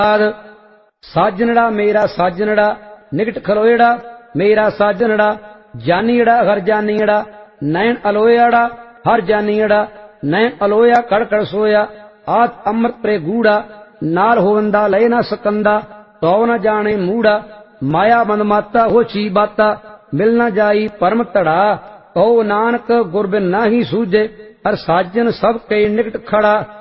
साजनड़ा मेरा साजनड़ा निकट खलोएड़ा मेरा साजनड़ा जानीड़ा हर जानीड़ा नैन अलोयाड़ा हर जानीड़ा नैन अलोया कड़ कड़ सोया आत अमृत प्रे गूड़ा नाल होवंदा लय न सकंदा तो न जाने मूड़ा माया बंद माता हो ची बाता मिल न जाई परम तड़ा कहो नानक गुरबिन ना ही सूझे हर साजन सब के निकट खड़ा।